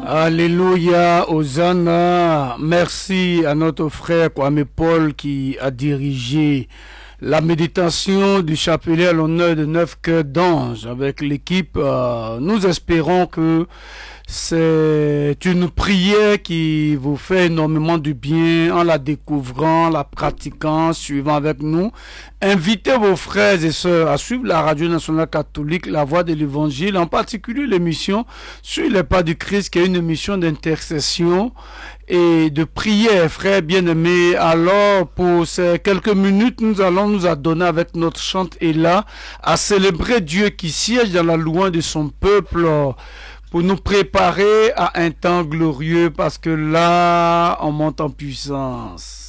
Alléluia, Hosanna. Merci à notre frère Kwame Paul qui a dirigé la méditation du chapelet à l'honneur de 9 cœurs d'ange avec l'équipe. Nous espérons que c'est une prière qui vous fait énormément du bien en la découvrant, la pratiquant, suivant avec nous. Invitez vos frères et sœurs à suivre la Radio Nationale Catholique, la Voix de l'Évangile, en particulier l'émission Sur les pas du Christ, qui est une émission d'intercession et de prière, frères bien-aimés. Alors, pour ces quelques minutes, nous allons nous adonner avec notre chante et là à célébrer Dieu qui siège dans la louange de son peuple, pour nous préparer à un temps glorieux, parce que là, on monte en puissance.